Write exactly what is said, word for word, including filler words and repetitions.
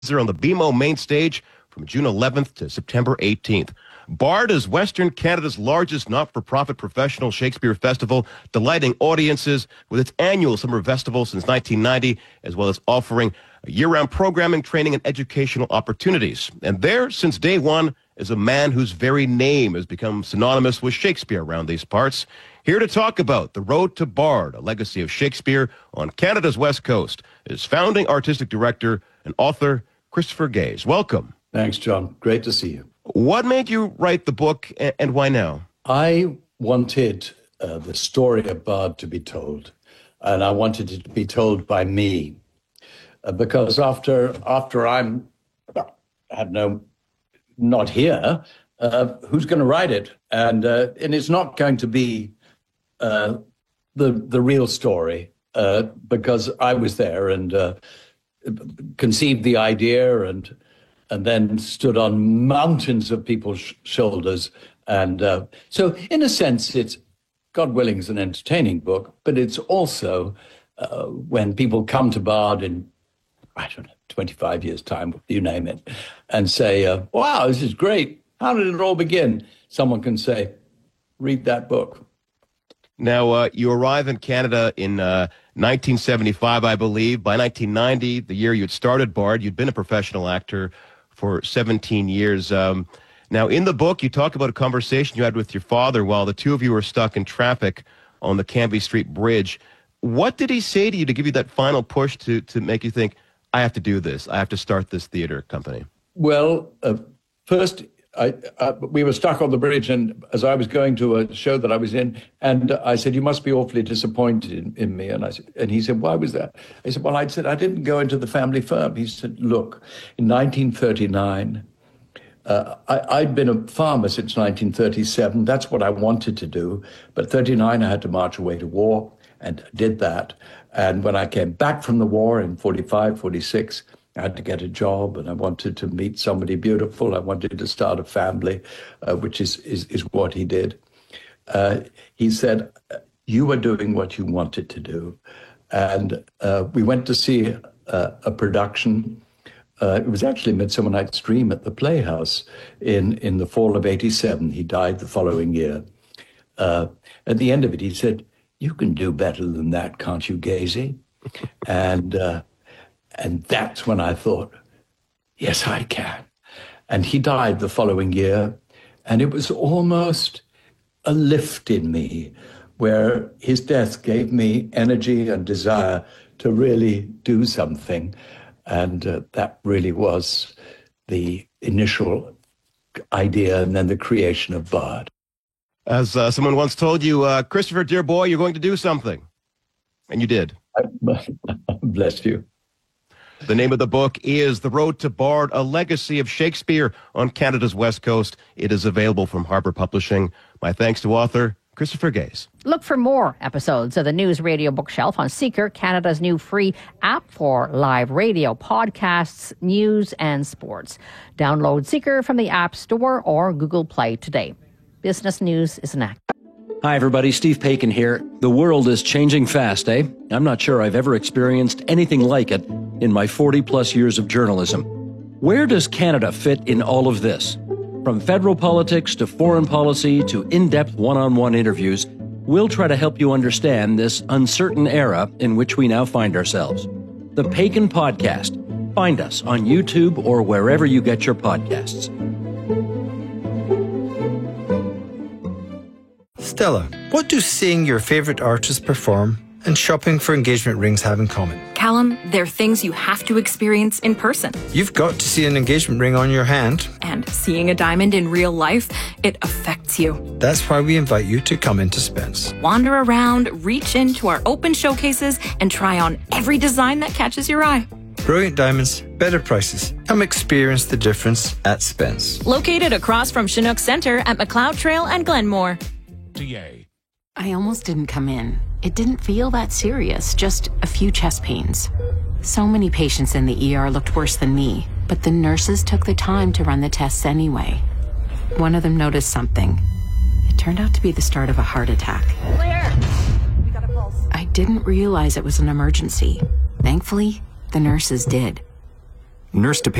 on the B M O main stage from June eleventh to September eighteenth. Bard is Western Canada's largest not-for-profit professional Shakespeare festival, delighting audiences with its annual summer festival since nineteen ninety, as well as offering year-round programming, training, and educational opportunities. And there, since day one, is a man whose very name has become synonymous with Shakespeare around these parts. Here to talk about The Road to Bard, a legacy of Shakespeare on Canada's West Coast, is founding artistic director and author Christopher Gaze. Welcome. Thanks, John. Great to see you. What made you write the book, and why now? I wanted uh, the story of Bard to be told, and I wanted it to be told by me, uh, because after after I'm well, I have no not here, uh, who's going to write it? And uh, and it's not going to be uh, the the real story, uh, because I was there and uh, conceived the idea and. and then stood on mountains of people's sh- shoulders. And uh, so, in a sense, it's, God willing, is an entertaining book, but it's also uh, when people come to Bard in, I don't know, twenty-five years' time, you name it, and say, uh, wow, this is great. How did it all begin? Someone can say, read that book. Now, uh, you arrive in Canada in uh, nineteen seventy-five, I believe. By nineteen ninety, the year you'd started Bard, you'd been a professional actor for seventeen years. Um, now, in the book, you talk about a conversation you had with your father while the two of you were stuck in traffic on the Cambie Street Bridge. What did he say to you to give you that final push to to make you think, I have to do this, I have to start this theater company? Well, uh, first, I, I, we were stuck on the bridge, and as I was going to a show that I was in, and I said, you must be awfully disappointed in, in me. And I said, and he said, why was that? I said, well, I said, I didn't go into the family firm. He said, look, in nineteen thirty-nine, uh, I, I'd been a farmer since nineteen thirty-seven. That's what I wanted to do. But thirty-nine, I had to march away to war, and did that. And when I came back from the war in forty-five, forty-six, I had to get a job, and I wanted to meet somebody beautiful. I wanted to start a family, uh, which is, is is what he did. Uh, he said, you were doing what you wanted to do. And uh, we went to see uh, a production. Uh, it was actually Midsummer Night's Dream at the Playhouse in, in the fall of eighty-seven. He died the following year. Uh, at the end of it, he said, you can do better than that, can't you, Gazy? And... Uh, And that's when I thought, yes, I can. And he died the following year. And it was almost a lift in me where his death gave me energy and desire to really do something. And uh, that really was the initial idea and then the creation of Bard. As uh, someone once told you, uh, Christopher, dear boy, you're going to do something. And you did. Bless you. The name of the book is The Road to Bard, a legacy of Shakespeare on Canada's West Coast. It is available from Harper Publishing. My thanks to author Christopher Gaze. Look for more episodes of the News Radio Bookshelf on Seeker, Canada's new free app for live radio, podcasts, news, and sports. Download Seeker from the App Store or Google Play today. Business News is next. Hi, everybody. Steve Paikin here. The world is changing fast, eh? I'm not sure I've ever experienced anything like it in my forty-plus years of journalism. Where does Canada fit in all of this? From federal politics to foreign policy to in-depth one-on-one interviews, we'll try to help you understand this uncertain era in which we now find ourselves. The Paikin Podcast. Find us on YouTube or wherever you get your podcasts. Stella, what do seeing your favourite artist perform and shopping for engagement rings have in common? Callum, they're things you have to experience in person. You've got to see an engagement ring on your hand. And seeing a diamond in real life, it affects you. That's why we invite you to come into Spence. Wander around, reach into our open showcases, and try on every design that catches your eye. Brilliant diamonds, better prices. Come experience the difference at Spence. Located across from Chinook Centre at McLeod Trail and Glenmore. I almost didn't come in. It didn't feel that serious, just a few chest pains. So many patients in the E R looked worse than me, but the nurses took the time to run the tests anyway. One of them noticed something. It turned out to be the start of a heart attack. Claire! We got a pulse. I didn't realize it was an emergency. Thankfully, the nurses did. nurse to